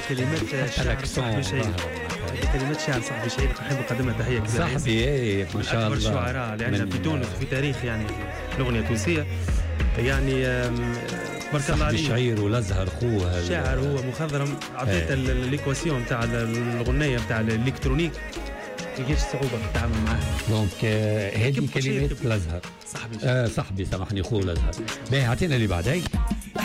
كلمات شعر صاحبي شهير، هذه كلمات شعر صاحبي شهير نحب نقدمها تحية كبيرة صاحبي ما شاء الله، أكبر الشعراء اللي عندنا في تونس وفي تاريخ يعني الأغنية التونسية يعني تبارك الله عليه. شعير والازهر خوه الشاعر هو مخضرم. عطيت ليكواسيون تاع الغنية تاع الالكترونيك كيفاش الصعوبة في التعامل معاه. دونك هذه كلمات الازهر. صاحبي صاحبي سامحني خوه الازهر. باهي اعطينا اللي بعد.